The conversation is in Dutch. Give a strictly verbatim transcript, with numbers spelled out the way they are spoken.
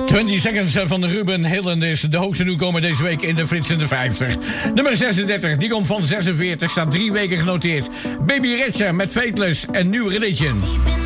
twintig Seconds van Ruben Hillen is de hoogste nieuwkomer deze week in de Frits in de vijftig. Nummer zesendertig, die komt van zesenveertig, staat drie weken genoteerd. Baby Rexha met Fateless en New Religion.